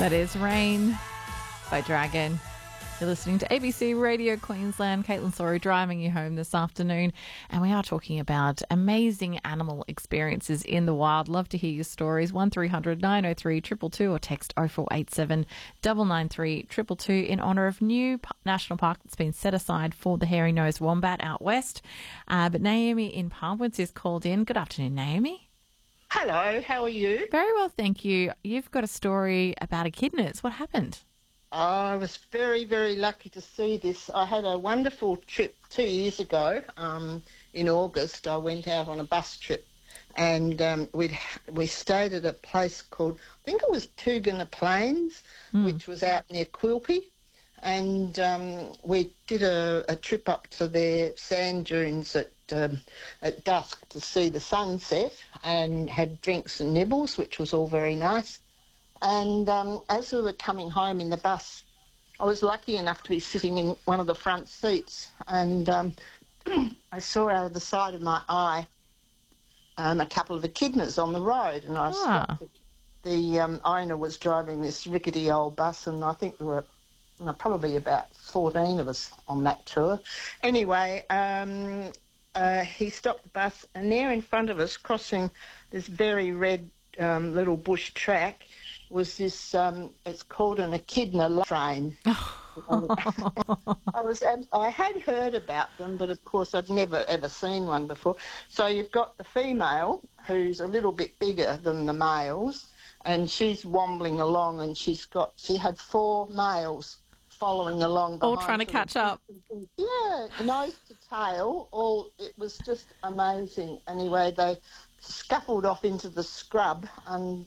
That is Rain by Dragon. You're listening to ABC Radio Queensland. Caitlin Sorry driving you home this afternoon. And we are talking about amazing animal experiences in the wild. Love to hear your stories. 1300 903 222 or text 0487 993 222 in honour of new national park that's been set aside for the hairy-nosed wombat out west. But Naomi in Palmwoods is called in. Good afternoon, Naomi. Hello, how are you? Very well, thank you. You've got a story about echidnas. What happened? I was very, very lucky to see this. I had a wonderful trip 2 years ago. In August, I went out on a bus trip, and we stayed at a place called, I think it was Tugana Plains, which was out near Quilpie, and we did a trip up to their sand dunes at dusk to see the sunset, and had drinks and nibbles, which was all very nice. And as we were coming home in the bus, I was lucky enough to be sitting in one of the front seats, and I saw out of the side of my eye a couple of echidnas on the road, and I stopped. The owner was driving this rickety old bus, and I think there were probably about 14 of us on that tour. Anyway, he stopped the bus, and there in front of us, crossing this very red little bush track, was this, it's called an echidna train. I had heard about them, but of course I'd never ever seen one before. So you've got the female, who's a little bit bigger than the males, and she's wombling along, and she had 4 males following along behind. All trying to catch up. Yeah, nose to tail, it was just amazing. Anyway, they scuffled off into the scrub, and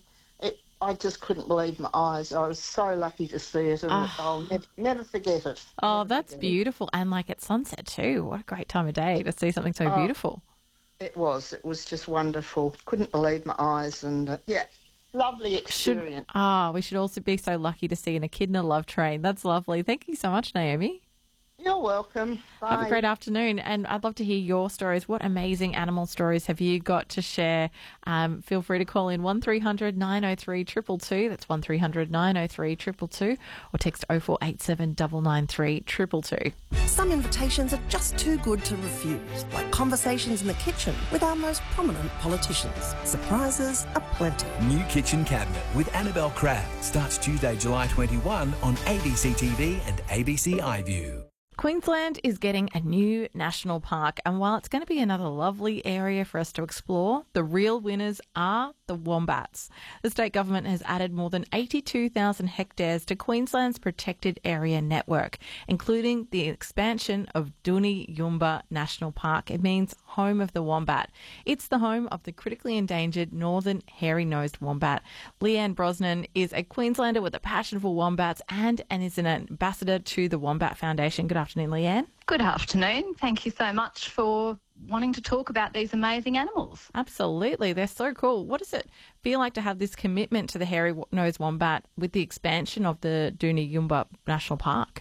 I just couldn't believe my eyes. I was so lucky to see it, and I'll never forget it. Oh, that's beautiful. And like at sunset too. What a great time of day to see something so beautiful. It was just wonderful. Couldn't believe my eyes, and lovely experience. We should also be so lucky to see an echidna love train. That's lovely. Thank you so much, Naomi. You're welcome. Bye. Have a great afternoon, and I'd love to hear your stories. What amazing animal stories have you got to share? Feel free to call in 1300 903 222. That's 1300 903 222, or text 0487 993 222. Some invitations are just too good to refuse, like conversations in the kitchen with our most prominent politicians. Surprises are plenty. New Kitchen Cabinet with Annabelle Crabb starts Tuesday, July 21 on ABC TV and ABC iView. Queensland is getting a new national park, and while it's going to be another lovely area for us to explore, the real winners are the wombats. The state government has added more than 82,000 hectares to Queensland's protected area network, including the expansion of Duni Yumba National Park. It means home of the wombat. It's the home of the critically endangered northern hairy-nosed wombat. Leanne Brosnan is a Queenslander with a passion for wombats and is an ambassador to the Wombat Foundation. Good afternoon, Leanne. Good afternoon. Thank you so much for wanting to talk about these amazing animals. Absolutely. They're so cool. What does it feel like to have this commitment to the hairy-nosed wombat with the expansion of the Duni Yumba National Park?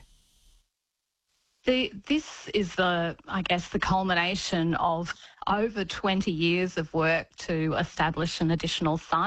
This is the culmination of over 20 years of work to establish an additional site